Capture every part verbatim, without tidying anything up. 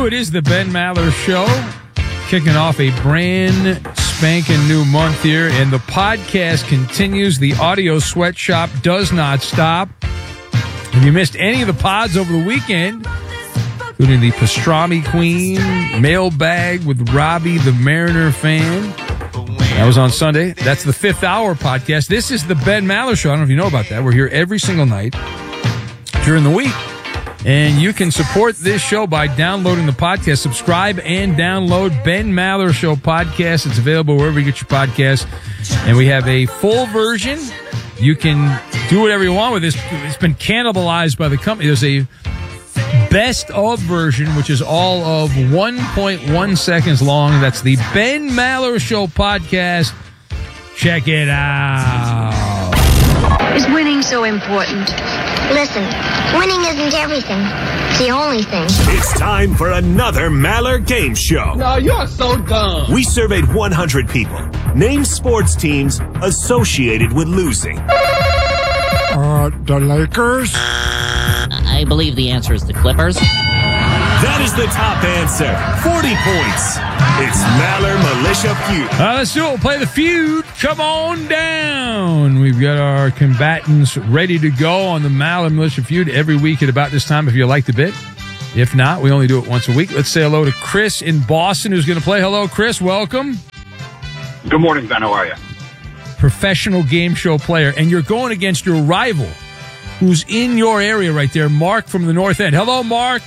you. It is the Ben Maller Show, kicking off a brand spanking new month here, and the podcast continues. The audio sweatshop does not stop. If you missed any of the pods over the weekend, including the Pastrami Queen, Mailbag with Robbie, the Mariner fan, that was on Sunday. That's the fifth hour podcast. This is the Ben Maller Show. I don't know if you know about that. We're here every single night during the week. And you can support this show by downloading the podcast. Subscribe and download Ben Maller Show podcast. It's available wherever you get your podcasts. And we have a full version. You can do whatever you want with this. It's been cannibalized by the company. There's a best of version, which is all of one point one seconds long. That's the Ben Maller Show podcast. Check it out. Is winning so important? Listen, winning isn't everything. It's the only thing. It's time for another Maller Game Show. No, you're so dumb. We surveyed one hundred people. Name sports teams associated with losing. Uh, the Lakers? I believe the answer is the Clippers. That is the top answer. forty points. It's Maller Militia Feud. Uh, let's do it. We'll play the feud. Come on down. We've got our combatants ready to go on the Maller Militia Feud every week at about this time if you like the bit. If not, we only do it once a week. Let's say hello to Chris in Boston who's going to play. Hello, Chris. Welcome. Good morning, Ben. How are you? Professional game show player. And you're going against your rival who's in your area right there, Mark from the North End. Hello, Mark.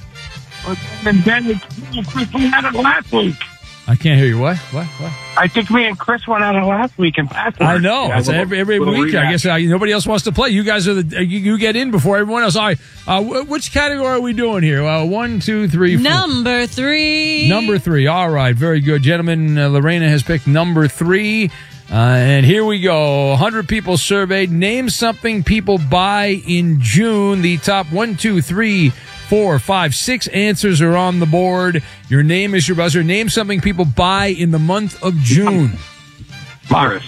And Ben, Chris went at it last week. I can't hear you. What? What? What? I think me and Chris went at it last week in password. I know. Yeah, It's little, every every week. Rematch. I guess uh, nobody else wants to play. You guys are the you, you get in before everyone else. All right. Uh, which category are we doing here? Uh, one, two, three, four. Number three. Number three. All right. Very good, gentlemen. Uh, Lorena has picked number three. Uh, and here we go. one hundred people surveyed. Name something people buy in June. The top one, two, three, four, five, six answers are on the board. Your name is your buzzer. Name something people buy in the month of June. Morris.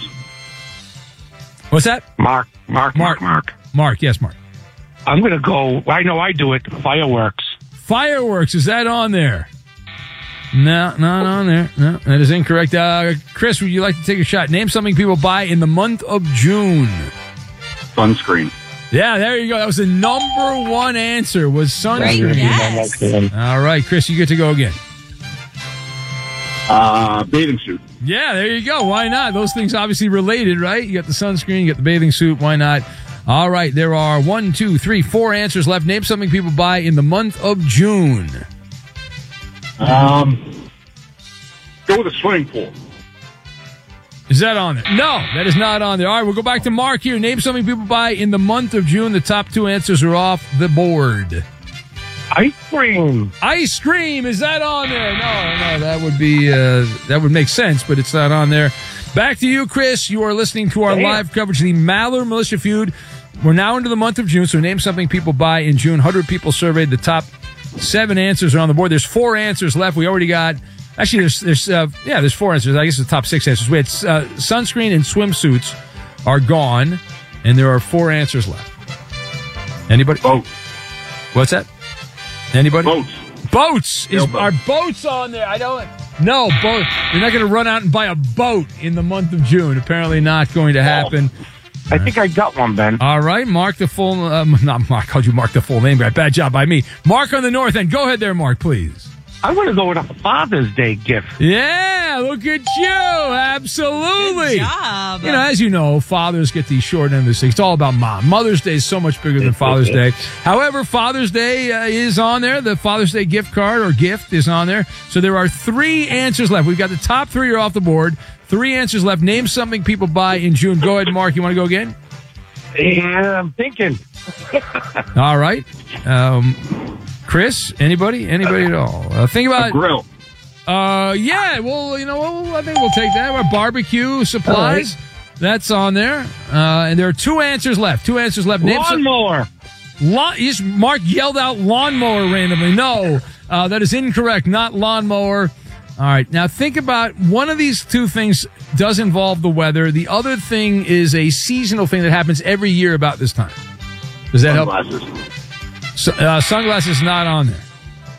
What's that? Mark, Mark, Mark, Mark. Mark, yes, Mark. I'm going to go, I know I do it, fireworks. Fireworks, is that on there? No, not on there. No, that is incorrect. Uh, Chris, would you like to take a shot? Name something people buy in the month of June. Sunscreen. Yeah, there you go. That was the number one answer, was sunscreen. Yes. All right, Chris, you get to go again. Uh, bathing suit. Yeah, there you go. Why not? Those things obviously related, right? You got the sunscreen, you got the bathing suit. Why not? All right, there are one, two, three, four answers left. Name something people buy in the month of June. Um, go with a swimming pool. Is that on there? No, that is not on there. All right, we'll go back to Mark here. Name something people buy in the month of June. The top two answers are off the board. Ice cream. Ice cream, is that on there? No, no, that would be uh, that would make sense, but it's not on there. Back to you, Chris. You are listening to our Damn. live coverage of the Maller Militia Feud. We're now into the month of June, so name something people buy in June. one hundred people surveyed. The top seven answers are on the board. There's four answers left. We already got, actually, there's, there's uh, yeah, there's four answers. I guess the top six answers. We had uh, sunscreen and swimsuits are gone, and there are four answers left. Anybody? Boats. What's that? Anybody? Boats. Boats. Is, Sailboat. are boats on there? I don't. No, boat. You're not going to run out and buy a boat in the month of June. Apparently not going to happen. I think I got one, Ben. All right, Mark the full, um, not Mark, how'd you mark the full name? Bad job by me. Mark on the North End. Go ahead there, Mark, please. I'm going to go with a Father's Day gift. Yeah, look at you. Absolutely. Good job. You know, as you know, fathers get the short end of the stick. It's all about mom. Mother's Day is so much bigger than Father's Day. However, Father's Day uh, is on there. The Father's Day gift card or gift is on there. So there are three answers left. We've got the top three are off the board. Three answers left. Name something people buy in June. Go ahead, Mark. You want to go again? Yeah, I'm thinking. All right. Um, Chris, anybody? Anybody at all? Uh, think about A grill. Uh, yeah, well, you know, well, I think we'll take that. Our barbecue supplies, right. That's on there. Uh, and there are two answers left. Two answers left. Name some- Lawnmower. Lawn, just Mark yelled out lawnmower randomly. No, uh, that is incorrect. Not lawnmower. All right. Now think about one of these two things does involve the weather. The other thing is a seasonal thing that happens every year about this time. Does that Sunglasses. help? So, uh, sunglasses not on there.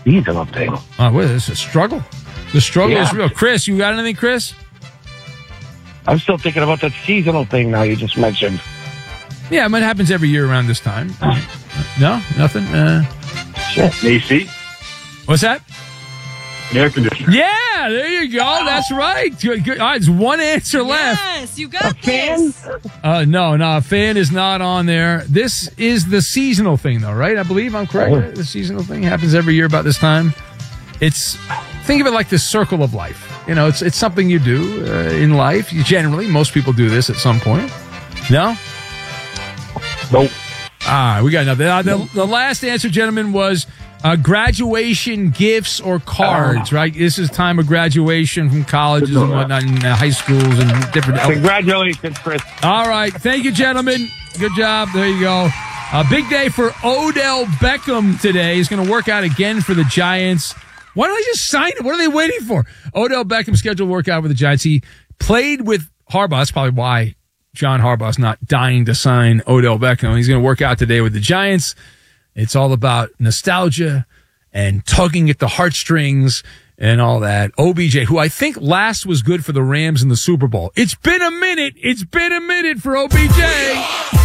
seasonal thing. Oh, what is this? A struggle? The struggle Yeah. is real. Chris, you got anything, Chris? I'm still thinking about that seasonal thing now you just mentioned. Yeah, I mean, it happens every year around this time. No? Nothing? Uh, Shit. A C, what's that? air conditioner. Yeah, there you go. That's right. Good, good. All right, it's one answer left. Yes, you got Fan? this. Uh, no, no, a fan is not on there. This is the seasonal thing, though, right? I believe I'm correct. The seasonal thing happens every year about this time. It's think of it like the circle of life. You know, it's it's something you do uh, in life. You generally, most people do this at some point. No. Nope. Ah, we got another. Uh, the, the last answer, gentlemen, was uh, graduation gifts or cards. Right. This is time of graduation from colleges and whatnot, and uh, high schools and different. Congratulations, Chris. All right. Thank you, gentlemen. Good job. There you go. A big day for Odell Beckham today. He's going to work out again for the Giants. Why don't they just sign him? What are they waiting for? Odell Beckham scheduled to work out with the Giants. He played with Harbaugh. That's probably why John Harbaugh's not dying to sign Odell Beckham. He's going to work out today with the Giants. It's all about nostalgia and tugging at the heartstrings and all that. O B J, who I think last was good for the Rams in the Super Bowl. It's been a minute. It's been a minute for O B J.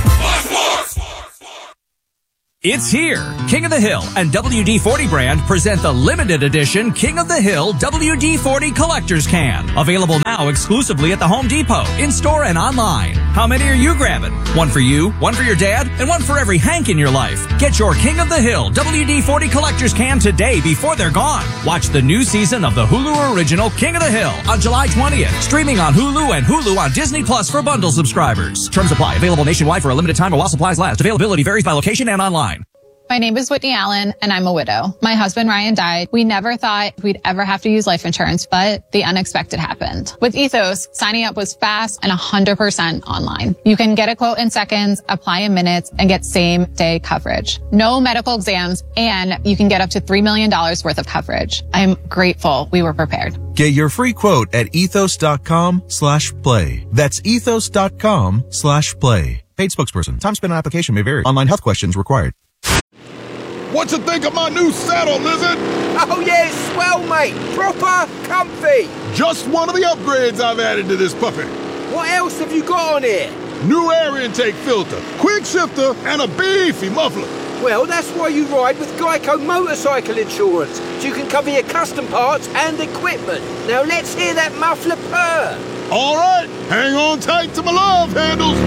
It's here. King of the Hill and W D forty brand present the limited edition King of the Hill W D forty Collector's Can. Available now exclusively at the Home Depot, in-store and online. How many are you grabbing? One for you, one for your dad, and one for every Hank in your life. Get your King of the Hill W D forty Collector's Can today before they're gone. Watch the new season of the Hulu original King of the Hill on July twentieth. Streaming on Hulu and Hulu on Disney Plus for bundle subscribers. Terms apply. Available nationwide for a limited time or while supplies last. Availability varies by location and online. My name is Whitney Allen, and I'm a widow. My husband, Ryan, died. We never thought we'd ever have to use life insurance, but the unexpected happened. With Ethos, signing up was fast and one hundred percent online. You can get a quote in seconds, apply in minutes, and get same-day coverage. No medical exams, and you can get up to three million dollars worth of coverage. I'm grateful we were prepared. Get your free quote at ethos.com slash play. That's ethos.com slash play. Paid spokesperson. Time spent on application may vary. Online health questions required. What you think of my new saddle, Lizard? Oh, yeah, it's swell, mate. Proper comfy. Just one of the upgrades I've added to this puppy. What else have you got on here? New air intake filter, quick shifter, and a beefy muffler. Well, that's why you ride with Geico Motorcycle Insurance, so you can cover your custom parts and equipment. Now let's hear that muffler purr. All right, hang on tight to my love handles.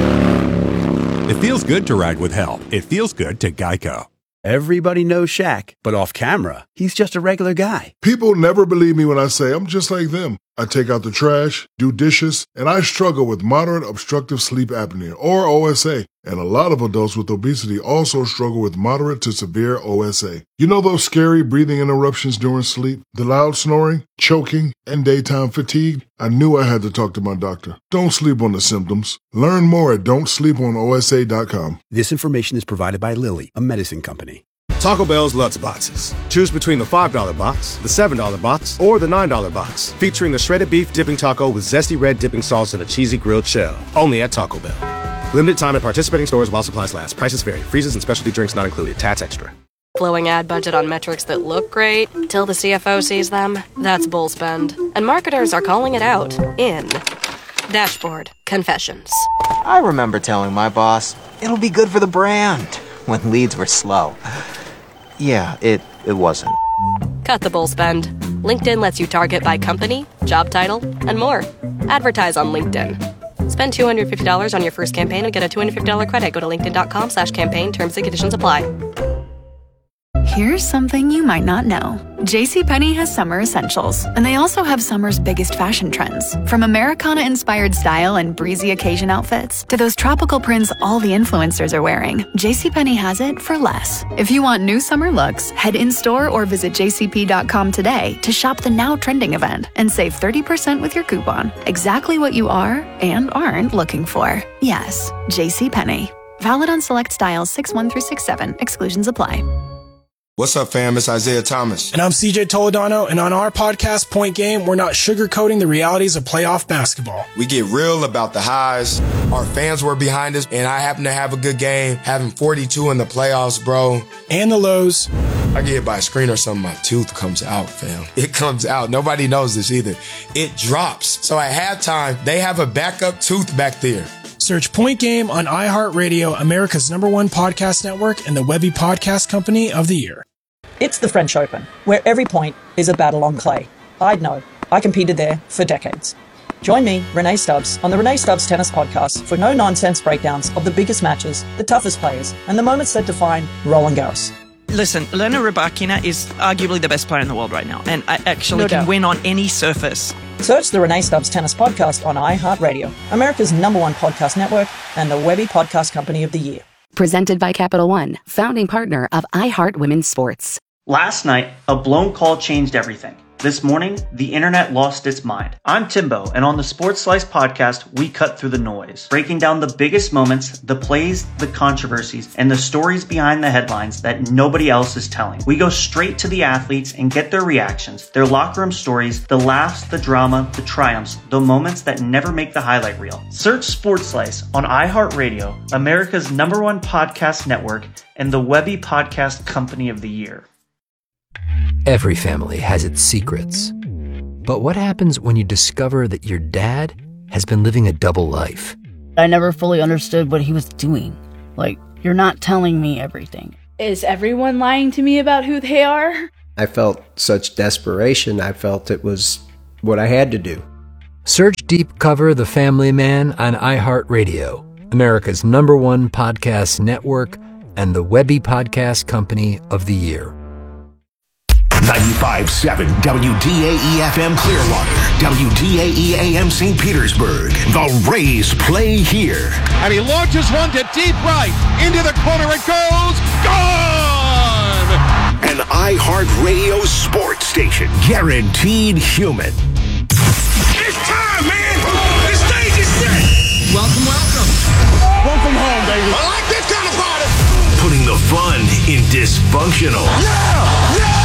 It feels good to ride with help. It feels good to Geico. Everybody knows Shaq, but off camera, he's just a regular guy. People never believe me when I say I'm just like them. I take out the trash, do dishes, and I struggle with moderate obstructive sleep apnea, or O S A. And a lot of adults with obesity also struggle with moderate to severe O S A. You know those scary breathing interruptions during sleep, the loud snoring, choking, and daytime fatigue? I knew I had to talk to my doctor. Don't sleep on the symptoms. Learn more at don't sleep on O S A dot com. This information is provided by Lilly, a medicine company. Taco Bell's Lutz Boxes. Choose between the five dollar box, the seven dollar box, or the nine dollar box, featuring a shredded beef dipping taco with zesty red dipping sauce and a cheesy grilled shell. Only at Taco Bell. Limited time at participating stores while supplies last. Prices vary. Freezes and specialty drinks not included. Tats extra. Flowing ad budget on metrics that look great till the C F O sees them. That's bull spend. And marketers are calling it out in Dashboard Confessions. I remember telling my boss, it'll be good for the brand, when leads were slow. Yeah, it, it wasn't. Cut the bull spend. LinkedIn lets you target by company, job title, and more. Advertise on LinkedIn. Spend two hundred fifty dollars on your first campaign and get a two hundred fifty dollars credit. Go to linkedin.com slash campaign. Terms and conditions apply. Here's something you might not know. JCPenney has summer essentials, and they also have summer's biggest fashion trends. From Americana-inspired style and breezy occasion outfits to those tropical prints all the influencers are wearing, JCPenney has it for less. If you want new summer looks, head in-store or visit j c p dot com today to shop the now trending event and save thirty percent with your coupon. Exactly what you are and aren't looking for. Yes, JCPenney. Valid on select styles six one through six seven. Exclusions apply. What's up, fam? It's Isaiah Thomas. And I'm C J Toledano, and on our podcast, Point Game, we're not sugarcoating the realities of playoff basketball. We get real about the highs. Our fans were behind us, and I happen to have a good game, having forty-two in the playoffs, bro. And the lows. I get hit by a screen or something, my tooth comes out, fam. It comes out. Nobody knows this either. It drops. So at halftime, they have a backup tooth back there. Search Point Game on iHeartRadio, America's number one podcast network, and the Webby Podcast Company of the Year. It's the French Open, where every point is a battle on clay. I'd know. I competed there for decades. Join me, Renee Stubbs, on the Renee Stubbs Tennis Podcast for no-nonsense breakdowns of the biggest matches, the toughest players, and the moments that define Roland Garros. Listen, Elena Rybakina is arguably the best player in the world right now, and I actually No can doubt. win on any surface. Search the Renee Stubbs Tennis Podcast on iHeartRadio, America's number one podcast network, and the Webby Podcast Company of the Year. Presented by Capital One, founding partner of iHeart Women's Sports. Last night, a blown call changed everything. This morning, the internet lost its mind. I'm Timbo, and on the Sports Slice podcast, we cut through the noise, breaking down the biggest moments, the plays, the controversies, and the stories behind the headlines that nobody else is telling. We go straight to the athletes and get their reactions, their locker room stories, the laughs, the drama, the triumphs, the moments that never make the highlight reel. Search Sports Slice on iHeartRadio, America's number one podcast network, and the Webby Podcast Company of the Year. Every family has its secrets. But what happens when you discover that your dad has been living a double life? I never fully understood what he was doing. Like, you're not telling me everything. Is everyone lying to me about who they are? I felt such desperation. I felt it was what I had to do. Search Deep Cover The Family Man on iHeartRadio, America's number one podcast network, and the Webby Podcast Company of the Year. ninety-five point seven W D A E F M Clearwater, W D A E A M Saint Petersburg. The Rays play here. And he launches one to deep right. Into the corner it goes. Gone! An iHeartRadio sports station. Guaranteed human. It's time, man! The stage is set! Welcome, welcome. One from home, baby. I like this kind of party! Putting the fun in dysfunctional. Yeah! Yeah!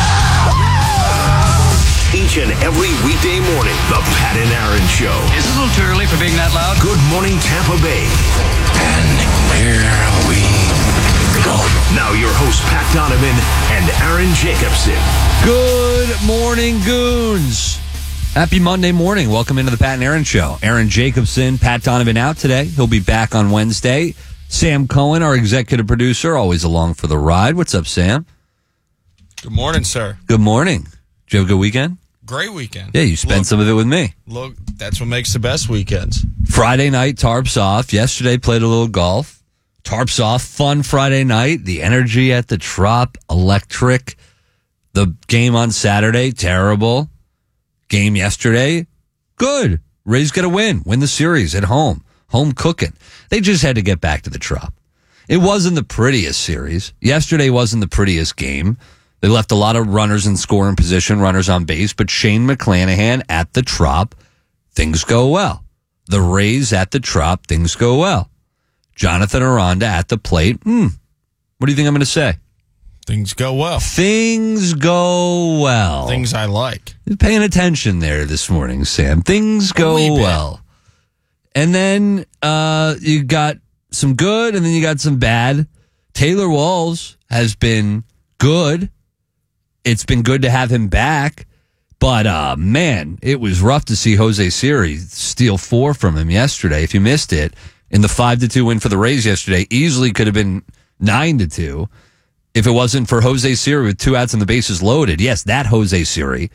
Each and every weekday morning, the Pat and Aaron Show. Is it a little too early for being that loud? Good morning, Tampa Bay. And here we go. Now your hosts, Pat Donovan and Aaron Jacobson. Good morning, goons. Happy Monday morning. Welcome into the Pat and Aaron Show. Aaron Jacobson, Pat Donovan out today. He'll be back on Wednesday. Sam Cohen, our executive producer, always along for the ride. What's up, Sam? Good morning, sir. Good morning. Did you have a good weekend? Great weekend. Yeah, you spent look, some of it with me. Look, that's what makes the best weekends. Friday night, tarps off. Yesterday, played a little golf. Tarps off. Fun Friday night. The energy at the Trop, electric. The game on Saturday, terrible. Game yesterday, good. Rays get a win. Win the series at home. Home cooking. They just had to get back to the Trop. It wasn't the prettiest series. Yesterday wasn't the prettiest game. They left a lot of runners in scoring position, runners on base, but Shane McClanahan at the Trop, things go well. The Rays at the Trop, things go well. Jonathan Aranda at the plate, hmm, what do you think I'm going to say? Things go well. Things go well. Things I like. You're paying attention there this morning, Sam. Things go well. And then uh, you got some good, and then you got some bad. Taylor Walls has been good. It's been good to have him back, but uh, man, it was rough to see Jose Siri steal four from him yesterday. If you missed it, in the five to two win for the Rays yesterday, easily could have been nine to two if it wasn't for Jose Siri with two outs and the bases loaded. Yes, that Jose Siri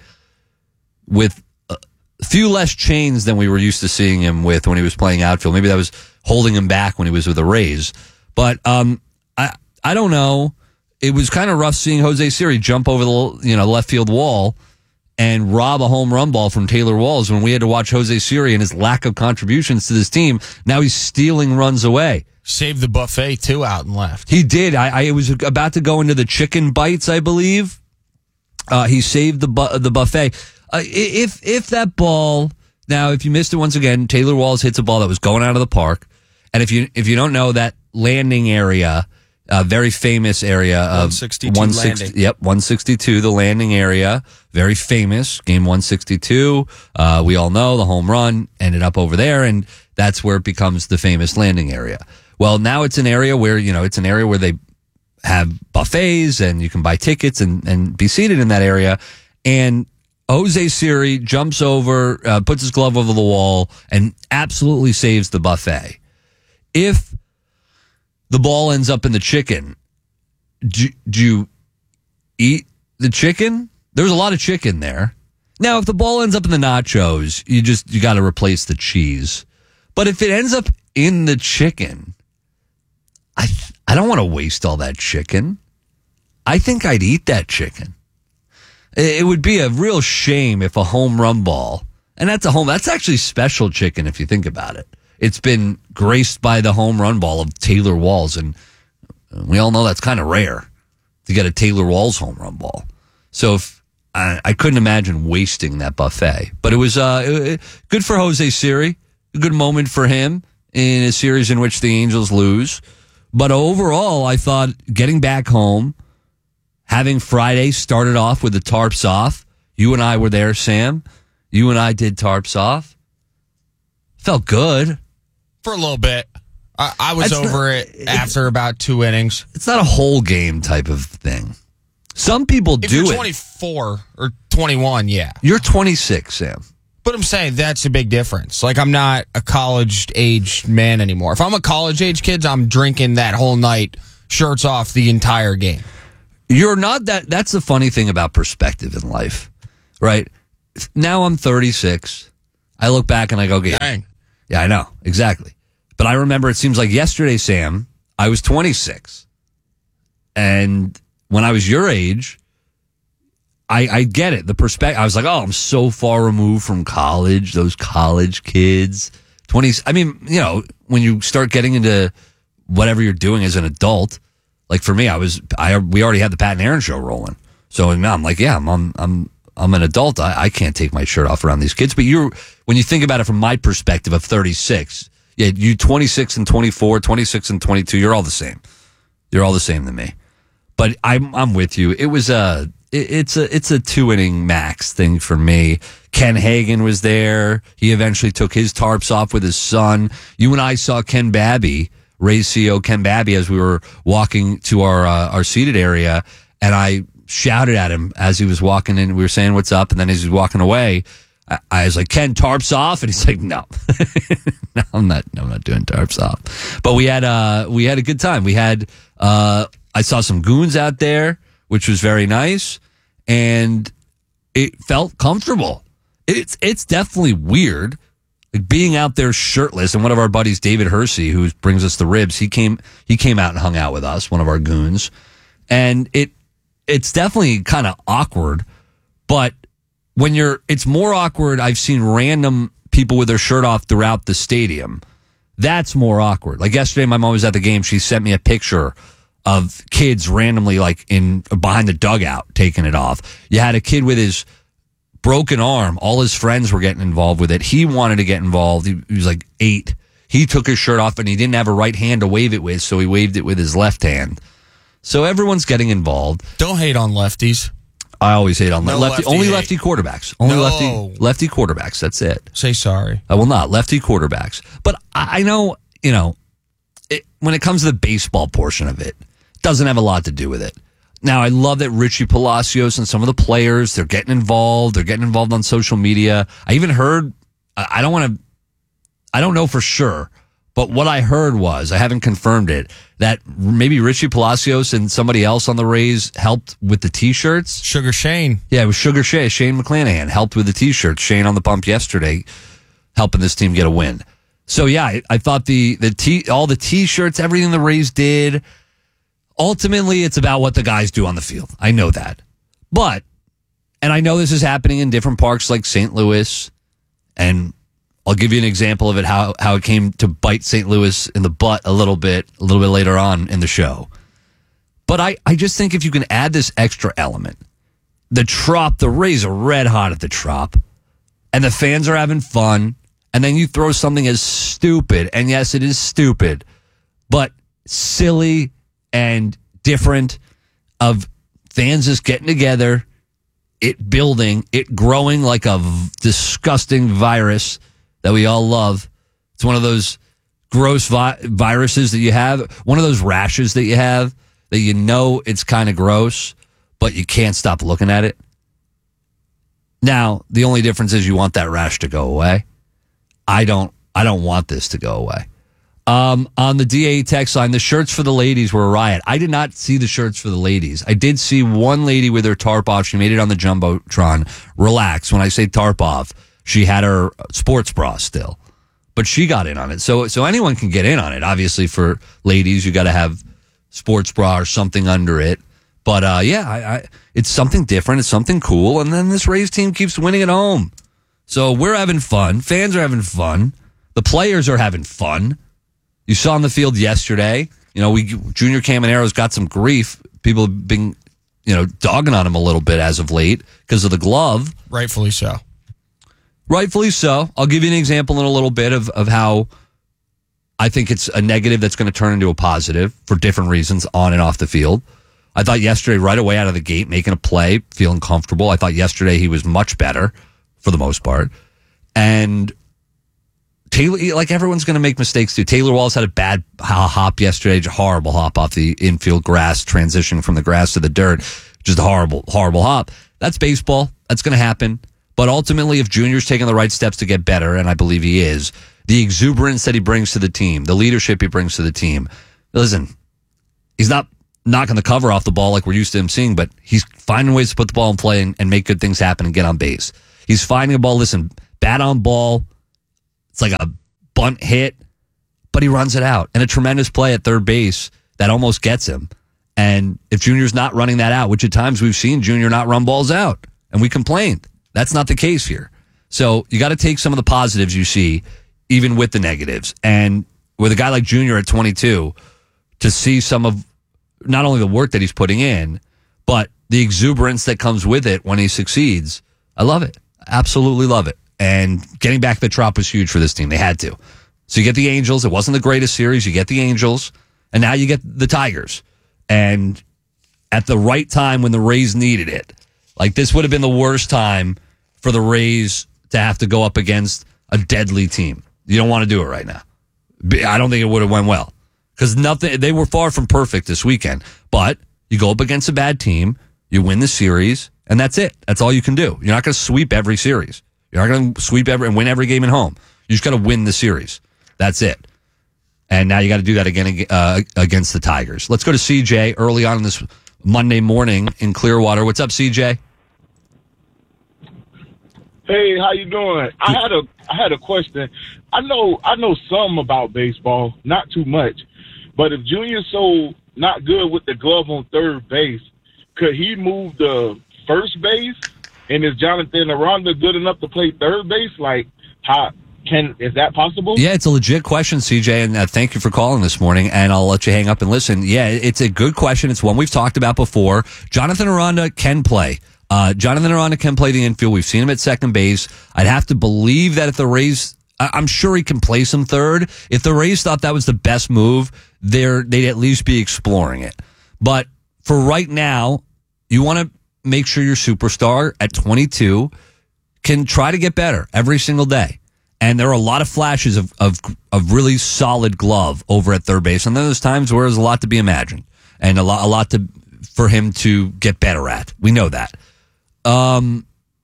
with a few less chains than we were used to seeing him with when he was playing outfield. Maybe that was holding him back when he was with the Rays, but um, I I don't know. It was kind of rough seeing Jose Siri jump over the you know left field wall and rob a home run ball from Taylor Walls when we had to watch Jose Siri and his lack of contributions to this team. Now he's stealing runs away. Saved the buffet two out and left. He did. I, I was about to go into the chicken bites, I believe. Uh, he saved the bu- the buffet. Uh, if if that ball now, if you missed it once again, Taylor Walls hits a ball that was going out of the park, and if you if you don't know that landing area. A very famous area of one sixty-two landing. Yep, one sixty-two, the landing area. Very famous. Game one sixty-two. Uh, we all know the home run ended up over there, and that's where it becomes the famous landing area. Well, now it's an area where, you know, it's an area where they have buffets and you can buy tickets and, and be seated in that area. And Jose Siri jumps over, uh, puts his glove over the wall, and absolutely saves the buffet. If the ball ends up in the chicken, do, do you eat the chicken? There's a lot of chicken there. Now, if the ball ends up in the nachos, you just you got to replace the cheese. But if it ends up in the chicken, I th- I don't want to waste all that chicken. I think I'd eat that chicken. It, it would be a real shame if a home run ball, and that's a home that's actually special chicken if you think about it. It's been graced by the home run ball of Taylor Walls, and we all know that's kind of rare to get a Taylor Walls home run ball. So if I, I couldn't imagine wasting that buffet. But it was uh, it, good for Jose Siri. A good moment for him in a series in which the Angels lose. But overall, I thought getting back home, having Friday started off with the tarps off. You and I were there, Sam. You and I did tarps off. Felt good. For a little bit. I, I was That's over not, it after about two innings. It's not a whole game type of thing. Some people if do you're it. twenty-four or twenty-one, yeah. You're twenty-six, Sam. But I'm saying that's a big difference. Like, I'm not a college-aged man anymore. If I'm a college-age kid, I'm drinking that whole night, shirts off the entire game. You're not that. That's the funny thing about perspective in life, right? Now I'm thirty-six. I look back and I go, Dang. Yeah, I know. Exactly. But I remember it seems like yesterday, Sam, I was twenty-six. And when I was your age, I, I get it. The perspective. I was like, oh, I'm so far removed from college. Those college kids, twenties. I mean, you know, when you start getting into whatever you're doing as an adult, like for me, I was, I we already had the Pat and Aaron show rolling. So now I'm like, yeah, I'm, I'm, I'm, I'm an adult. I, I can't take my shirt off around these kids. But you're, when you think about it from my perspective of thirty-six, yeah, you twenty-six and twenty-four, twenty-six and twenty-two, you're all the same. You're all the same to me. But I'm, I'm with you. It was a, it, it's a, it's a two inning max thing for me. Ken Hagan was there. He eventually took his tarps off with his son. You and I saw Ken Babby, Rays C E O Ken Babby, as we were walking to our, uh, our seated area. And I shouted at him as he was walking in. We were saying, what's up? And then as he was walking away, I, I was like, Ken, tarps off? And he's like, no, no, I'm not, no, I'm not doing tarps off. But we had, uh, we had a good time. We had, uh, I saw some goons out there, which was very nice, and it felt comfortable. It's it's definitely weird, like being out there shirtless. And one of our buddies, David Hersey, who brings us the ribs, he came he came out and hung out with us, one of our goons, and it it's definitely kind of awkward. But when you're, it's more awkward. I've seen random people with their shirt off throughout the stadium. That's more awkward. Like yesterday, my mom was at the game. She sent me a picture of kids randomly, like in behind the dugout, taking it off. You had a kid with his broken arm. All his friends were getting involved with it. He wanted to get involved. He, he was like eight. He took his shirt off and he didn't have a right hand to wave it with, so he waved it with his left hand. So everyone's getting involved. Don't hate on lefties. I always hate on no lefty. lefty Only hate. lefty quarterbacks. Only No. lefty lefty quarterbacks. That's it. Say sorry. I will not. Lefty quarterbacks. But I I know, you know, it, when it comes to the baseball portion of it, it doesn't have a lot to do with it. Now, I love that Richie Palacios and some of the players, they're getting involved. They're getting involved on social media. I even heard, I I don't want to, I don't know for sure, but what I heard was, I haven't confirmed it, that maybe Richie Palacios and somebody else on the Rays helped with the T-shirts. Sugar Shane. Yeah, it was Sugar Shane. Shane McClanahan helped with the T-shirts. Shane on the pump yesterday, helping this team get a win. So yeah, I, I thought the the t all the T-shirts, everything the Rays did. Ultimately, it's about what the guys do on the field. I know that, but and I know this is happening in different parks like Saint Louis, and I'll give you an example of it, how, how it came to bite Saint Louis in the butt a little bit, a little bit later on in the show. But I, I just think if you can add this extra element, the Trop, the Rays are red hot at the Trop, and the fans are having fun, and then you throw something as stupid, and yes, it is stupid, but silly and different, of fans just getting together, it building, it growing like a v- disgusting virus that we all love. It's one of those gross vi- viruses that you have, one of those rashes that you have that you know it's kind of gross, but you can't stop looking at it. Now, the only difference is you want that rash to go away. I don't I don't want this to go away. Um, on the D A text line, the shirts for the ladies were a riot. I did not see the shirts for the ladies. I did see one lady with her tarp off. She made it on the Jumbotron. Relax. When I say tarp off, she had her sports bra still. But she got in on it. So so anyone can get in on it. Obviously, for ladies, you got to have sports bra or something under it. But, uh, yeah, I, I, it's something different. It's something cool. And then this Rays team keeps winning at home. So we're having fun. Fans are having fun. The players are having fun. You saw on the field yesterday, you know, we Junior Camanero's got some grief. People have been, you know, dogging on him a little bit as of late because of the glove. Rightfully so. Rightfully so. I'll give you an example in a little bit of, of how I think it's a negative that's going to turn into a positive for different reasons on and off the field. I thought yesterday, right away out of the gate, making a play, feeling comfortable. I thought yesterday he was much better for the most part. And Taylor, like everyone's going to make mistakes too. Taylor Walls had a bad hop yesterday, a horrible hop off the infield grass, transitioning from the grass to the dirt. Just a horrible, horrible hop. That's baseball. That's going to happen. But ultimately, if Junior's taking the right steps to get better, and I believe he is, the exuberance that he brings to the team, the leadership he brings to the team, listen, he's not knocking the cover off the ball like we're used to him seeing, but he's finding ways to put the ball in play and, and make good things happen and get on base. He's finding a ball, listen, bat on ball. It's like a bunt hit, but he runs it out. And a tremendous play at third base that almost gets him. And if Junior's not running that out, which at times we've seen Junior not run balls out, and we complained. That's not the case here. So you got to take some of the positives you see, even with the negatives. And with a guy like Junior at twenty-two, to see some of not only the work that he's putting in, but the exuberance that comes with it when he succeeds, I love it. Absolutely love it. And getting back the Trop was huge for this team. They had to. So you get the Angels. It wasn't the greatest series. You get the Angels. And now you get the Tigers. And at the right time when the Rays needed it. Like, this would have been the worst time for the Rays to have to go up against a deadly team. You don't want to do it right now. I don't think it would have went well. Because nothing, they were far from perfect this weekend. But you go up against a bad team, you win the series, and that's it. That's all you can do. You're not going to sweep every series. You're not going to sweep every and win every game at home. You just got to win the series. That's it. And now you got to do that again uh, against the Tigers. Let's go to C J early on in this Monday morning in Clearwater. What's up, C J? Hey, how you doing? I had a I had a question. I know I know some about baseball, not too much, but if Junior's so not good with the glove on third base, could he move the first base? And is Jonathan Aranda good enough to play third base? Like, how can is that possible? Yeah, it's a legit question, C J, and uh, thank you for calling this morning, and I'll let you hang up and listen. Yeah, it's a good question. It's one we've talked about before. Jonathan Aranda can play. Uh, Jonathan Aranda can play the infield. We've seen him at second base. I'd have to believe that if the Rays, I- I'm sure he can play some third. If the Rays thought that was the best move, they're, they'd at least be exploring it. But for right now, you want to make sure your superstar at twenty-two can try to get better every single day. And there are a lot of flashes of, of, of really solid glove over at third base. And then there's times where there's a lot to be imagined and a lot, a lot to, for him to get better at. We know that. Um,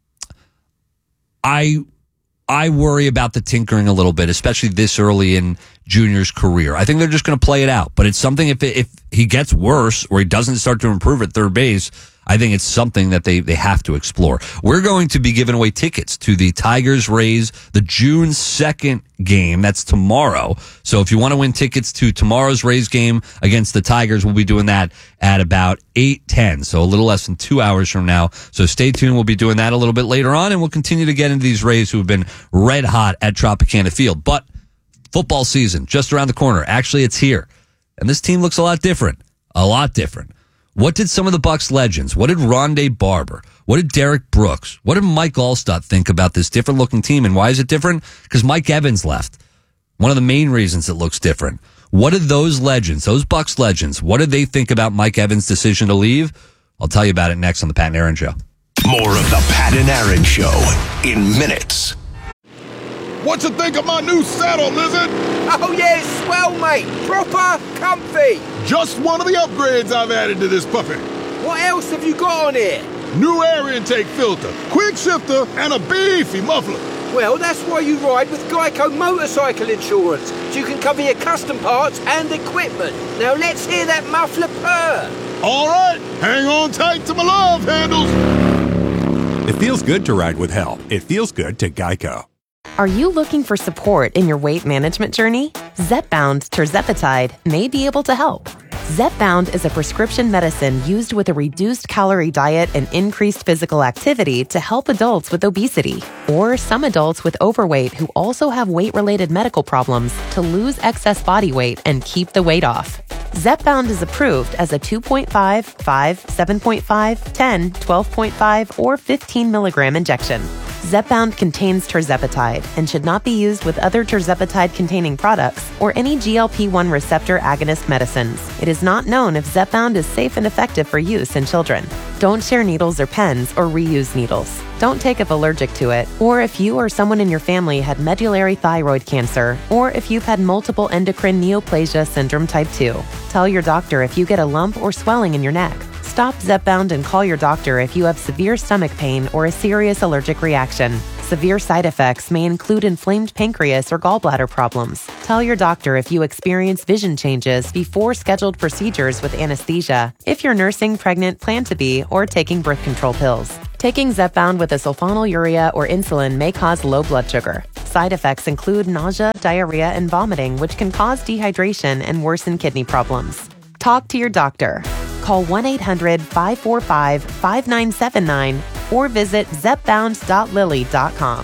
I, I worry about the tinkering a little bit, especially this early in Junior's career. I think they're just going to play it out, but it's something if, it, if he gets worse or he doesn't start to improve at third base, I think it's something that they, they have to explore. We're going to be giving away tickets to the Tigers Rays, the June second game. That's tomorrow. So if you want to win tickets to tomorrow's Rays game against the Tigers, we'll be doing that at about eight ten. So a little less than two hours from now. So stay tuned. We'll be doing that a little bit later on, and we'll continue to get into these Rays who have been red hot at Tropicana Field. But football season just around the corner. Actually, it's here. And this team looks a lot different. A lot different. What did some of the Bucs legends, what did Rondé Barber, what did Derek Brooks, what did Mike Allstott think about this different looking team? And why is it different? Because Mike Evans left. One of the main reasons it looks different. What did those legends, those Bucs legends, what did they think about Mike Evans' decision to leave? I'll tell you about it next on the Pat and Aaron Show. More of the Pat and Aaron Show in minutes. What you think of my new saddle, Lizard? Oh yeah, it's swell, mate. Proper comfy. Just one of the upgrades I've added to this puppy. What else have you got on here? New air intake filter, quick shifter, and a beefy muffler. Well, that's why you ride with Geico Motorcycle Insurance, so you can cover your custom parts and equipment. Now let's hear that muffler purr. All right, hang on tight to my love handles. It feels good to ride with help. It feels good to Geico. Are you looking for support in your weight management journey? Zepbound tirzepatide may be able to help. Zepbound is a prescription medicine used with a reduced calorie diet and increased physical activity to help adults with obesity or some adults with overweight who also have weight-related medical problems to lose excess body weight and keep the weight off. Zepbound is approved as a two point five, five, seven point five, ten, twelve point five, or fifteen milligram injection. Zepbound contains tirzepatide and should not be used with other tirzepatide-containing products or any G L P one receptor agonist medicines. It is not known if Zepbound is safe and effective for use in children. Don't share needles or pens or reuse needles. Don't take if allergic to it, or if you or someone in your family had medullary thyroid cancer, or if you've had multiple endocrine neoplasia syndrome type two. Tell your doctor if you get a lump or swelling in your neck. Stop Zepbound and call your doctor if you have severe stomach pain or a serious allergic reaction. Severe side effects may include inflamed pancreas or gallbladder problems. Tell your doctor if you experience vision changes before scheduled procedures with anesthesia, if you're nursing, pregnant, plan to be, or taking birth control pills. Taking Zepbound with a sulfonylurea or insulin may cause low blood sugar. Side effects include nausea, diarrhea, and vomiting, which can cause dehydration and worsen kidney problems. Talk to your doctor. Call one eight hundred, five four five, five nine seven nine or visit zepbound dot lilly dot com.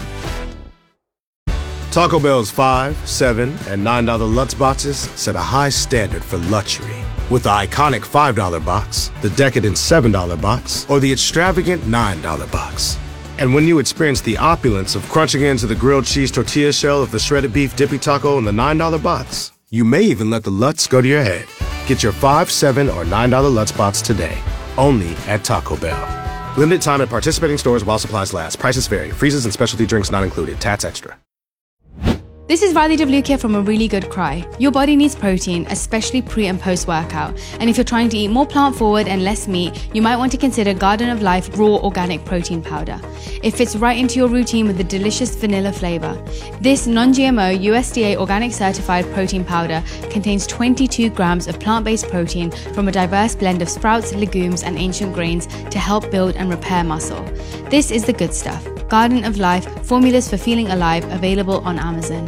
Taco Bell's five, seven, and nine dollar Lutz boxes set a high standard for luxury. With the iconic five dollar box, the decadent seven dollar box, or the extravagant nine dollar box. And when you experience the opulence of crunching into the grilled cheese tortilla shell of the shredded beef dippy taco in the nine dollar box, you may even let the Lutz go to your head. Get your five, seven, or nine dollar Lutz box today, only at Taco Bell. Limited time at participating stores while supplies last. Prices vary. Freezes and specialty drinks not included. Tats extra. This is Radhi W here from A Really Good Cry. Your body needs protein, especially pre and post workout. And if you're trying to eat more plant forward and less meat, you might want to consider Garden of Life Raw Organic Protein Powder. It fits right into your routine with a delicious vanilla flavor. This non-G M O U S D A organic certified protein powder contains twenty-two grams of plant-based protein from a diverse blend of sprouts, legumes, and ancient grains to help build and repair muscle. This is the good stuff. Garden of Life, formulas for feeling alive, available on Amazon.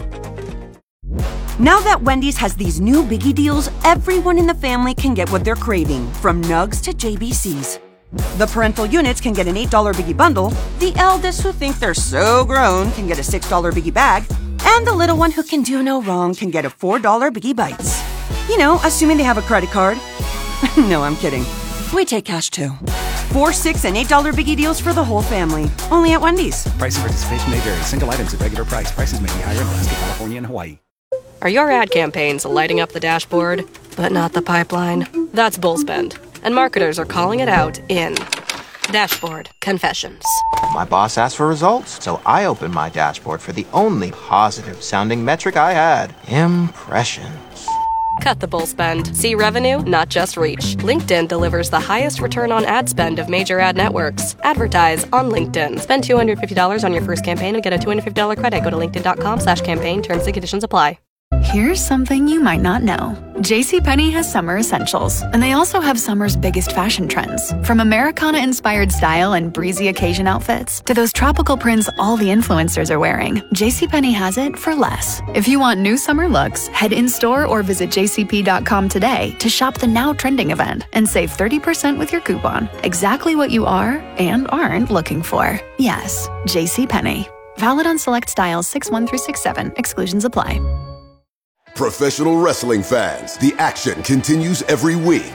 Now that Wendy's has these new biggie deals, everyone in the family can get what they're craving, from nugs to J B Cs. The parental units can get an eight dollar biggie bundle, the eldest who think they're so grown can get a six dollar biggie bag, and the little one who can do no wrong can get a four dollar biggie bites. You know, assuming they have a credit card. No, I'm kidding. We take cash too. Four, six, and eight dollar biggie deals for the whole family. Only at Wendy's. Price and participation may vary. Single items at regular price. Prices may be higher in Alaska, California, and Hawaii. Are your ad campaigns lighting up the dashboard, but not the pipeline? That's bullspend, and marketers are calling it out in Dashboard Confessions. My boss asked for results, so I opened my dashboard for the only positive-sounding metric I had: impressions. Cut the bull spend. See revenue, not just reach. LinkedIn delivers the highest return on ad spend of major ad networks. Advertise on LinkedIn. Spend two hundred fifty dollars on your first campaign and get a two hundred fifty dollars credit. Go to linkedin.com slash campaign. Terms and conditions apply. Here's something you might not know. JCPenney has summer essentials, and they also have summer's biggest fashion trends. From Americana-inspired style and breezy occasion outfits to those tropical prints all the influencers are wearing, JCPenney has it for less. If you want new summer looks, head in-store or visit j c p dot com today to shop the now trending event and save thirty percent with your coupon. Exactly what you are and aren't looking for. Yes, JCPenney. Valid on select styles six one through six seven. Exclusions apply. Professional wrestling fans, the action continues every week.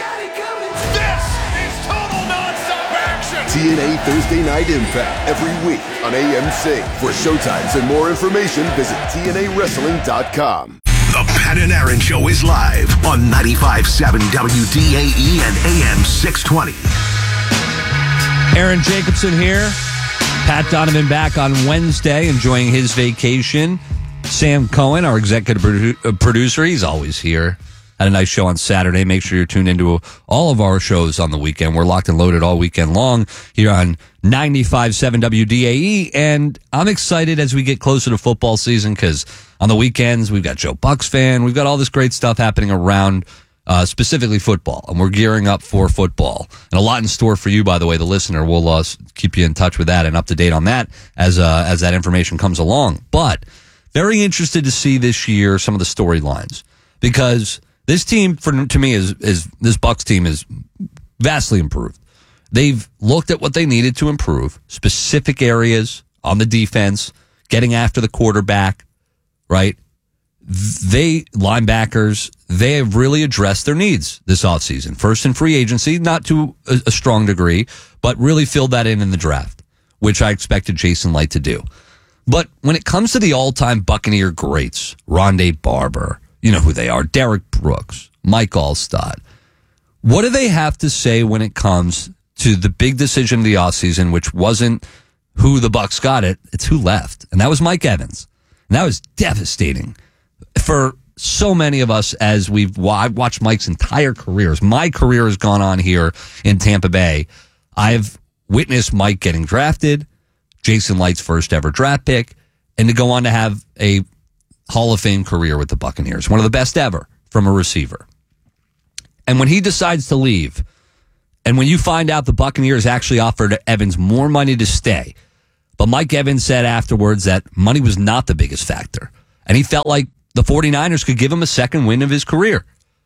This is total nonstop action! T N A Thursday Night Impact every week on A M C. For showtimes and more information, visit T N A wrestling dot com. The Pat and Aaron Show is live on ninety-five point seven W D A E and A M six twenty. Aaron Jacobson here. Pat Donovan back on Wednesday, enjoying his vacation. Sam Cohen, our executive produ- producer, he's always here. Had a nice show on Saturday. Make sure you're tuned into all of our shows on the weekend. We're locked and loaded all weekend long here on ninety-five point seven W D A E. And I'm excited as we get closer to football season because on the weekends, we've got Joe Bucks fan. We've got all this great stuff happening around uh, specifically football. And we're gearing up for football. And a lot in store for you, by the way, the listener. We'll uh, keep you in touch with that and up to date on that as uh, as that information comes along. But very interested to see this year some of the storylines because this team, for to me, is is this Bucks team is vastly improved. They've looked at what they needed to improve, specific areas on the defense, getting after the quarterback, right? They, linebackers, they have really addressed their needs this offseason. First in free agency, not to a, a strong degree, but really filled that in in the draft, which I expected Jason Licht to do. But when it comes to the all-time Buccaneer greats, Rondé Barber, you know who they are, Derek Brooks, Mike Allstott. What do they have to say when it comes to the big decision of the offseason, which wasn't who the Bucs got it, it's who left. And that was Mike Evans. And that was devastating for so many of us as we've I've watched Mike's entire career. As my career has gone on here in Tampa Bay, I've witnessed Mike getting drafted, Jason Light's first ever draft pick, and to go on to have a Hall of Fame career with the Buccaneers, one of the best ever from a receiver. And when he decides to leave, and when you find out the Buccaneers actually offered Evans more money to stay, but Mike Evans said afterwards that money was not the biggest factor, and he felt like the 49ers could give him a second win of his career.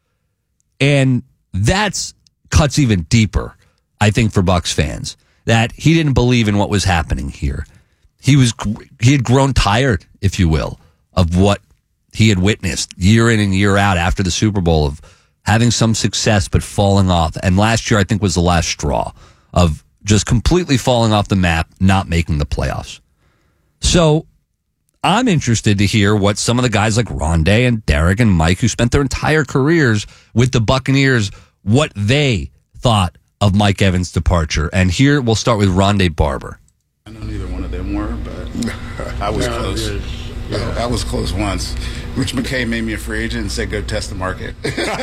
And that's cuts even deeper, I think, for Bucs fans, that he didn't believe in what was happening here. He was he had grown tired, if you will, of what he had witnessed year in and year out after the Super Bowl of having some success but falling off. And last year, I think, was the last straw of just completely falling off the map, not making the playoffs. So I'm interested to hear what some of the guys like Rondé and Derek and Mike, who spent their entire careers with the Buccaneers, what they thought of Mike Evans' departure. And here we'll start with Rondé Barber. I know neither one of them were, but I was no, close. Yeah. Yeah. I was close once. Rich McKay made me a free agent and said, go test the market.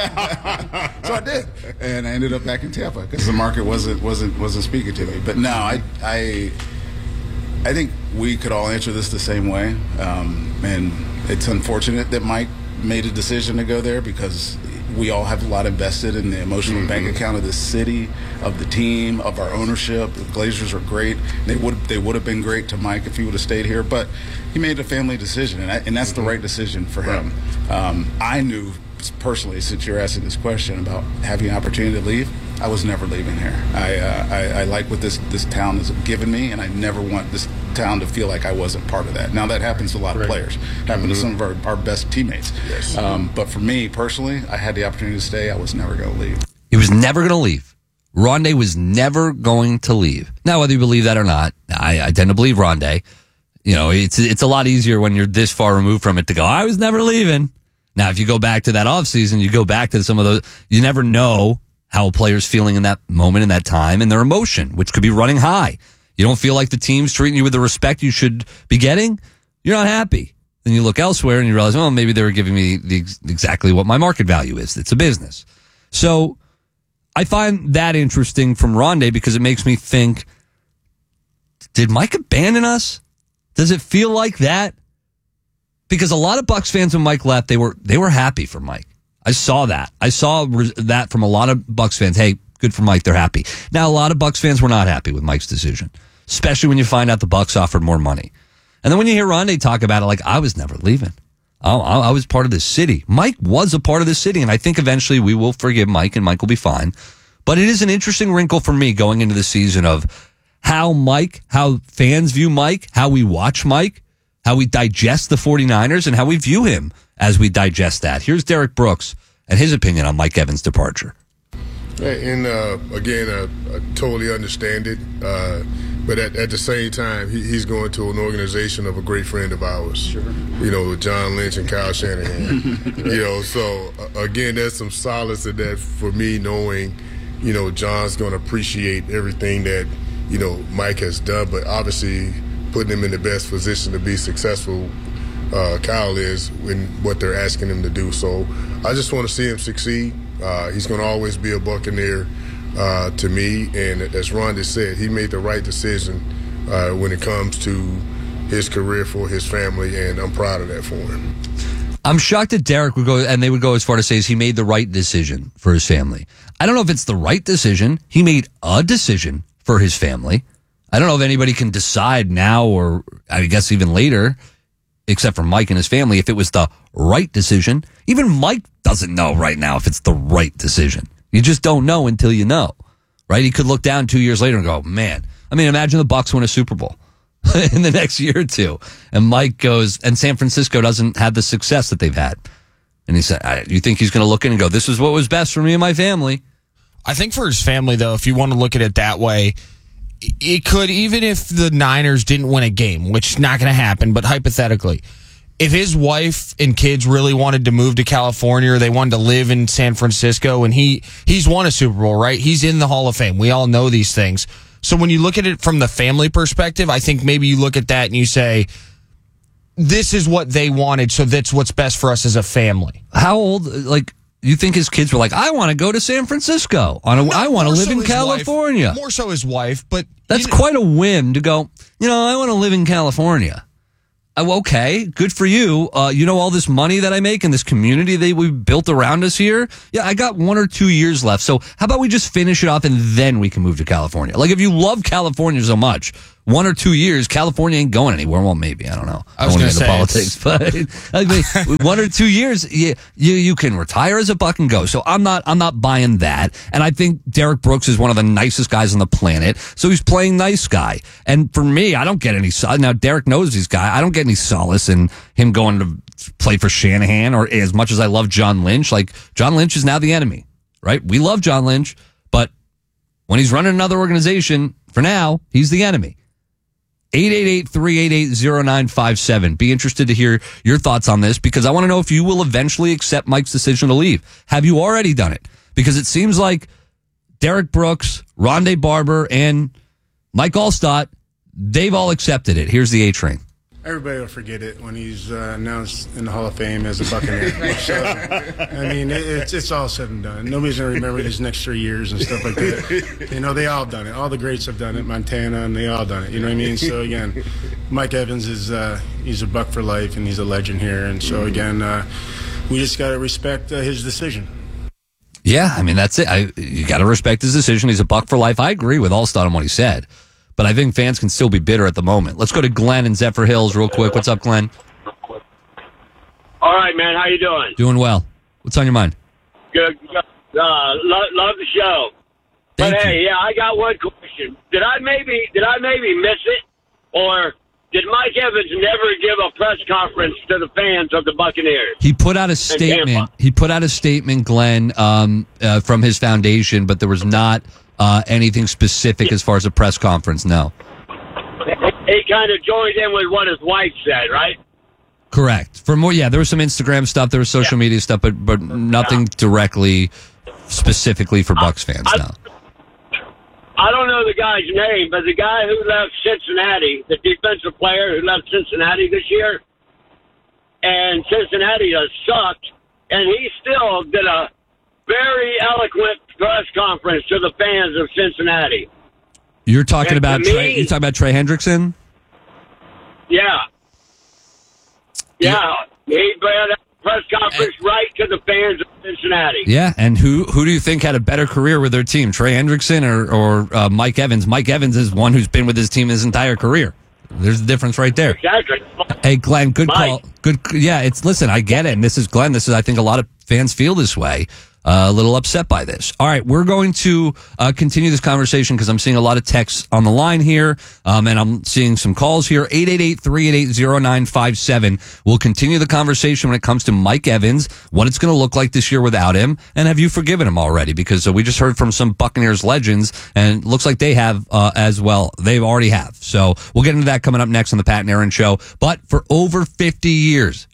So I did. And I ended up back in Tampa because the market wasn't wasn't wasn't speaking to me. But no, I I I think we could all answer this the same way. Um, and it's unfortunate that Mike made a decision to go there because we all have a lot invested in the emotional mm-hmm. bank account of the city, of the team, of our ownership. The Glazers are great. They would they would have been great to Mike if he would have stayed here, but he made a family decision, and, I, and that's mm-hmm. the right decision for him. Um, I knew personally, since you're asking this question about having an opportunity to leave, I was never leaving here. I, uh, I I like what this this town has given me, and I never want this town to feel like I wasn't part of that. Now that happens to a lot of right. players. It happened mm-hmm. to some of our, our best teammates. Yes. Um, but for me personally, I had the opportunity to stay. I was never going to leave. He was never going to leave. Rondé was never going to leave. Now, whether you believe that or not, I, I tend to believe Rondé. You know, it's it's a lot easier when you're this far removed from it to go, I was never leaving. Now, if you go back to that offseason, you go back to some of those, you never know how a player's feeling in that moment, in that time, and their emotion, which could be running high. You don't feel like the team's treating you with the respect you should be getting, you're not happy. Then you look elsewhere and you realize, well, maybe they were giving me the, exactly what my market value is. It's a business. So I find that interesting from Rondé because it makes me think, did Mike abandon us? Does it feel like that? Because a lot of Bucs fans when Mike left, they were they were happy for Mike. I saw that. I saw that from a lot of Bucs fans. Hey, good for Mike. They're happy. Now, a lot of Bucs fans were not happy with Mike's decision, especially when you find out the Bucs offered more money. And then when you hear Rondé talk about it, like, I was never leaving. I, I was part of this city. Mike was a part of this city, and I think eventually we will forgive Mike, and Mike will be fine. But it is an interesting wrinkle for me going into the season of how Mike, how fans view Mike, how we watch Mike, how we digest the 49ers, and how we view him as we digest that. Here's Derek Brooks and his opinion on Mike Evans' departure. And uh, again, uh, I totally understand it. Uh, but at, at the same time, he, he's going to an organization of a great friend of ours. Sure. You know, with John Lynch and Kyle Shanahan. You know, so uh, again, there's some solace in that for me, knowing, you know, John's going to appreciate everything that, you know, Mike has done, but obviously putting him in the best position to be successful, uh, Kyle is in what they're asking him to do. So I just want to see him succeed. Uh, he's going to always be a Buccaneer uh, to me. And as Rondé said, he made the right decision uh, when it comes to his career for his family, and I'm proud of that for him. I'm shocked that Derek would go, and they would go as far to say he made the right decision for his family. I don't know if it's the right decision. He made a decision for his family. I don't know if anybody can decide now, or I guess even later, except for Mike and his family, if it was the right decision. Even Mike doesn't know right now if it's the right decision. You just don't know until you know, right? He could look down two years later and go, man, I mean, imagine the Bucs win a Super Bowl in the next year or two. And Mike goes, and San Francisco doesn't have the success that they've had. And he said, I, you think he's going to look in and go, this is what was best for me and my family? I think for his family, though, if you want to look at it that way, it could, even if the Niners didn't win a game, which is not going to happen, but hypothetically, if his wife and kids really wanted to move to California or they wanted to live in San Francisco, and he he's won a Super Bowl, right? He's in the Hall of Fame. We all know these things. So when you look at it from the family perspective, I think maybe you look at that and you say, this is what they wanted, so that's what's best for us as a family. How old, like, you think his kids were like, I want to go to San Francisco. On a, No, I want to more live so in his California. wife. More so his wife, but That's quite a whim to go, you know, I want to live in California. Oh, okay, good for you. Uh, you know all this money that I make and this community that we built around us here? Yeah, I got one or two years left. So how about we just finish it off and then we can move to California? Like, if you love California so much, one or two years, California ain't going anywhere. Well, maybe, I don't know. I was don't going to wanna say get into politics, but I mean, one or two years, you, you you can retire as a Buck and go. So I'm not I'm not buying that. And I think Derek Brooks is one of the nicest guys on the planet. So he's playing nice guy. And for me, I don't get any sol- now Derek knows he's guy. I don't get any solace in him going to play for Shanahan, or as much as I love John Lynch. Like, John Lynch is now the enemy, right? We love John Lynch, but when he's running another organization, for now, he's the enemy. eight eight eight, three eight eight, zero nine five seven. Be interested to hear your thoughts on this, because I want to know if you will eventually accept Mike's decision to leave. Have you already done it? Because it seems like Derek Brooks, Rondé Barber, and Mike Allstott, they've all accepted it. Here's the A-Train. Everybody will forget it when he's uh, announced in the Hall of Fame as a Buccaneer. So, I mean, it, it's it's all said and done. Nobody's going to remember these next three years and stuff like that. You know, they all done it. All the greats have done it. Montana, and they all done it. You know what I mean? So, again, Mike Evans is uh, he's a Buck for life, and he's a legend here. And so, again, uh, we just got to respect uh, his decision. Yeah, I mean, that's it. I, you got to respect his decision. He's a Buck for life. I agree with Allstott on what he said, but I think fans can still be bitter at the moment. Let's go to Glenn in Zephyr Hills real quick. What's up, Glenn? All right, man. How you doing? Doing well. What's on your mind? Good. Uh, love, love the show. Thank but you. hey, yeah, I got one question. Did I maybe did I maybe miss it, or did Mike Evans never give a press conference to the fans of the Buccaneers? He put out a And statement. Tampa? He put out a statement, Glenn, um, uh, from his foundation, but there was not uh, anything specific as far as a press conference. No. He kind of joined in with what his wife said, right? Correct. For more, yeah, there was some Instagram stuff, there was social media stuff, but but nothing directly, specifically for Bucs fans. No. I don't know the guy's name, but the guy who left Cincinnati, the defensive player who left Cincinnati this year, and Cincinnati has sucked, and he still did a very eloquent press conference to the fans of Cincinnati. You're talking And to about me- Trey, you're talking about Trey Hendrickson. Yeah. Yeah. He had a press conference right to the fans of Cincinnati. Yeah, and who who do you think had a better career with their team, Trey Hendrickson or or uh, Mike Evans? Mike Evans is one who's been with his team his entire career. There's a difference right there. Exactly. Hey, Glenn, good Mike. call. Good, yeah. It's listen. I get it. And this is Glenn. This is I think a lot of fans feel this way. Uh, a little upset by this. All right, we're going to uh, continue this conversation because I'm seeing a lot of texts on the line here, um, and I'm seeing some calls here. eight eight eight, three eight eight, zero nine five seven. We'll continue the conversation when it comes to Mike Evans, what it's going to look like this year without him, and have you forgiven him already? Because uh, we just heard from some Buccaneers legends, and it looks like they have uh, as well. They already have. So we'll get into that coming up next on the Pat and Aaron Show. But for over fifty years,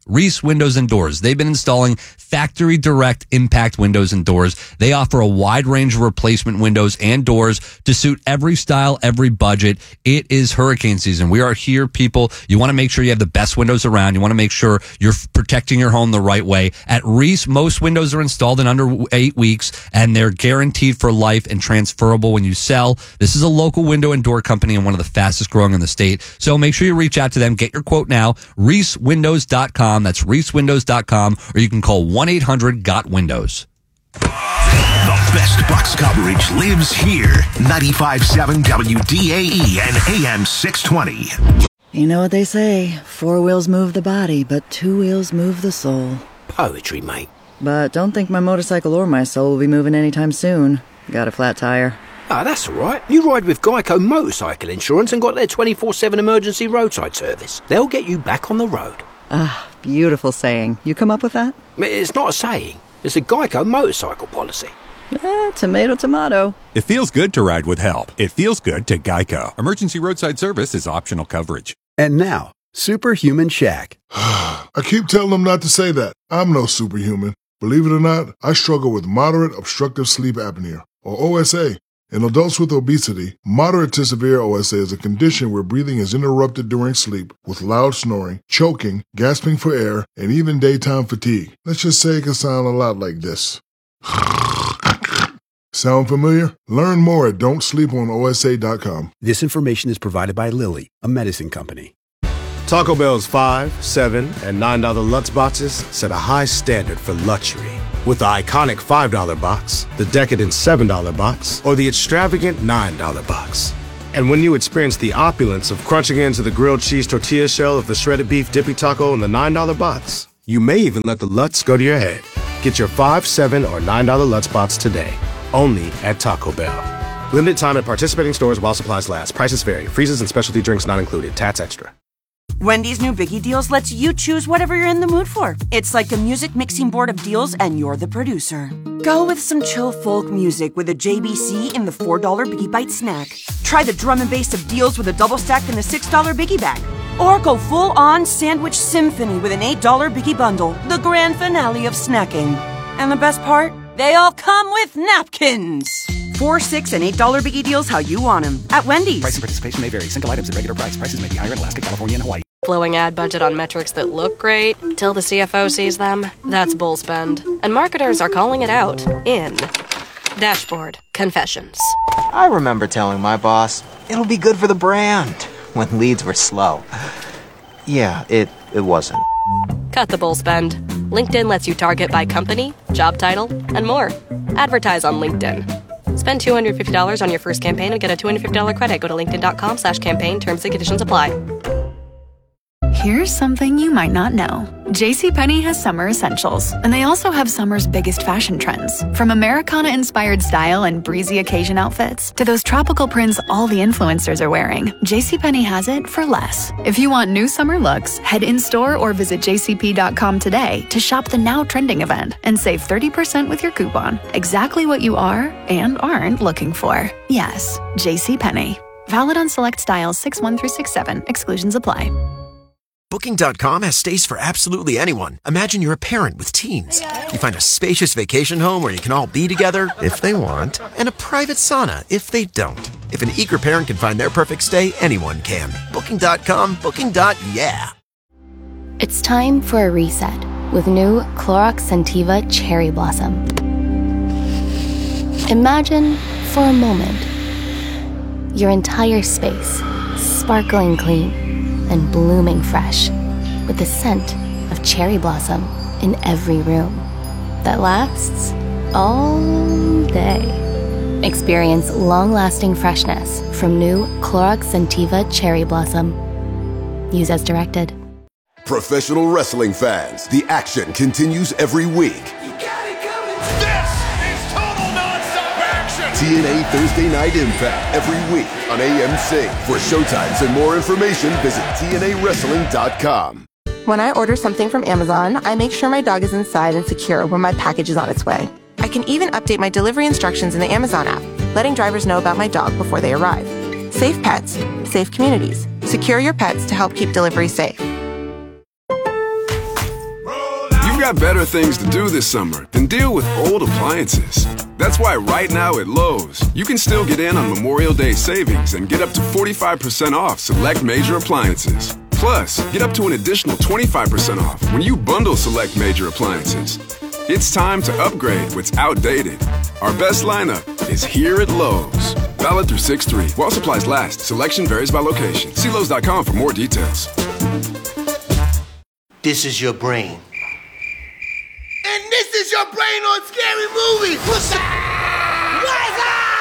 Reese Windows and Doors. They've been installing factory direct impact windows and doors. They offer a wide range of replacement windows and doors to suit every style, every budget. It is hurricane season. We are here, people. You want to make sure you have the best windows around. You want to make sure you're protecting your home the right way. At Reese, most windows are installed in under eight weeks, and they're guaranteed for life and transferable when you sell. This is a local window and door company and one of the fastest growing in the state. So make sure you reach out to them. Get your quote now. Reese Windows dot com. That's Reese Windows dot com, or you can call one eight hundred got windows. The best Bucks coverage lives here. ninety-five point seven W D A E and A M six twenty. You know what they say, four wheels move the body, but two wheels move the soul. Poetry, mate. But don't think my motorcycle or my soul will be moving anytime soon. Got a flat tire. Ah, that's all right. You ride with Geico Motorcycle Insurance and got their twenty-four seven emergency roadside service. They'll get you back on the road. Ah, beautiful saying. You come up with that? It's not a saying. It's a Geico motorcycle policy. Eh, tomato, tomato. It feels good to ride with help. It feels good to Geico. Emergency roadside service is optional coverage. And now, Superhuman Shaq. I keep telling them not to say that. I'm no superhuman. Believe it or not, I struggle with moderate obstructive sleep apnea, or O S A. In adults with obesity, moderate to severe O S A is a condition where breathing is interrupted during sleep with loud snoring, choking, gasping for air, and even daytime fatigue. Let's just say it can sound a lot like this. Sound familiar? Learn more at don't sleep on O S A dot com. This information is provided by Lilly, a medicine company. Taco Bell's five, seven, and nine dollar Lutz boxes set a high standard for luxury. With the iconic five dollar box, the decadent seven dollar box, or the extravagant nine dollar box. And when you experience the opulence of crunching into the grilled cheese tortilla shell of the shredded beef dippy taco in the nine dollar box, you may even let the Lutz go to your head. Get your five, seven, or nine dollar Lutz box today, only at Taco Bell. Limited time at participating stores while supplies last. Prices vary. Freezes and specialty drinks not included. Tats extra. Wendy's new Biggie Deals lets you choose whatever you're in the mood for. It's like a music mixing board of deals, and you're the producer. Go with some chill folk music with a J B C in the four dollar Biggie Bite snack. Try the drum and bass of deals with a double stack in the six dollar Biggie Bag. Or go full-on sandwich symphony with an eight dollar Biggie Bundle, the grand finale of snacking. And the best part? They all come with napkins. Four, six, and eight dollar Biggie Deals how you want them at Wendy's. Price and participation may vary. Single items at regular price. Prices may be higher in Alaska, California, and Hawaii. Blowing ad budget on metrics that look great till the C F O sees them? That's bull spend. And marketers are calling it out in Dashboard Confessions. I remember telling my boss, it'll be good for the brand, when leads were slow. Yeah, it, it wasn't. Cut the bull spend. LinkedIn lets you target by company, job title, and more. Advertise on LinkedIn. Spend two hundred fifty dollars on your first campaign and get a two hundred fifty dollars credit. Go to linkedin.com slash campaign. Terms and conditions apply. Here's something you might not know. JCPenney has summer essentials, and they also have summer's biggest fashion trends. From Americana-inspired style and breezy occasion outfits to those tropical prints all the influencers are wearing, JCPenney has it for less. If you want new summer looks, head in-store or visit j c p dot com today to shop the now trending event and save thirty percent with your coupon. Exactly what you are and aren't looking for. Yes, JCPenney. Valid on select styles six one through six seven. Exclusions apply. Booking dot com has stays for absolutely anyone. Imagine you're a parent with teens. You find a spacious vacation home where you can all be together, if they want, and a private sauna, if they don't. If an eager parent can find their perfect stay, anyone can. Booking dot com, booking. Yeah. It's time for a reset with new Clorox Scentiva Cherry Blossom. Imagine, for a moment, your entire space sparkling clean and blooming fresh, with the scent of cherry blossom in every room that lasts all day. Experience long-lasting freshness from new Clorox Scentiva Cherry Blossom. Use as directed. Professional wrestling fans, the action continues every week. T N A Thursday Night Impact every week on A M C. For showtimes and more information, visit T N A wrestling dot com. When I order something from Amazon, I make sure my dog is inside and secure when my package is on its way. I can even update my delivery instructions in the Amazon app, letting drivers know about my dog before they arrive. Safe pets, safe communities. Secure your pets to help keep delivery safe. got better things to do this summer than deal with old appliances. That's why right now at Lowe's, you can still get in on Memorial Day savings and get up to forty-five percent off select major appliances. Plus, get up to an additional twenty-five percent off when you bundle select major appliances. It's time to upgrade what's outdated. Our best lineup is here at Lowe's. Valid through six three. While supplies last, selection varies by location. See Lowe's dot com for more details. This is your brain. And this is your brain on Scary Movie. What's up? What's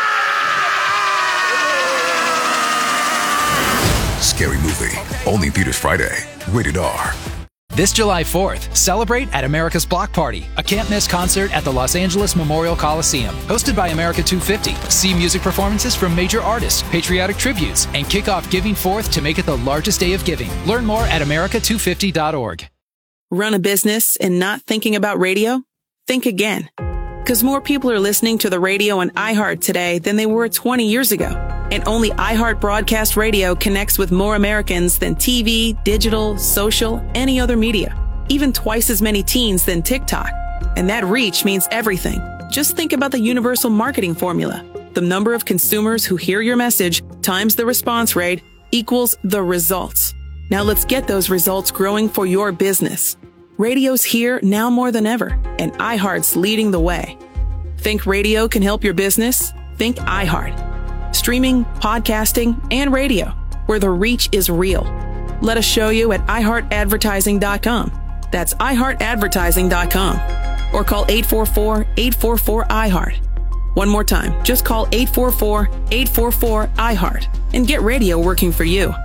up? Scary Movie. Only in theaters Friday. Rated R. This July fourth, celebrate at America's Block Party, a can't-miss concert at the Los Angeles Memorial Coliseum. Hosted by America two fifty. See music performances from major artists, patriotic tributes, and kick off Giving Fourth to make it the largest day of giving. Learn more at America two fifty dot org. Run a business and not thinking about radio? Think again. Because more people are listening to the radio on iHeart today than they were twenty years ago. And only iHeart Broadcast Radio connects with more Americans than T V, digital, social, any other media. Even twice as many teens than TikTok. And that reach means everything. Just think about the universal marketing formula. The number of consumers who hear your message times the response rate equals the results. Now let's get those results growing for your business. Radio's here now more than ever, and iHeart's leading the way. Think radio can help your business? Think iHeart. Streaming, podcasting, and radio, where the reach is real. Let us show you at i heart advertising dot com. That's i heart advertising dot com. Or call eight four four, eight four four, I heart. One more time, just call eight four four, eight four four, I heart and get radio working for you.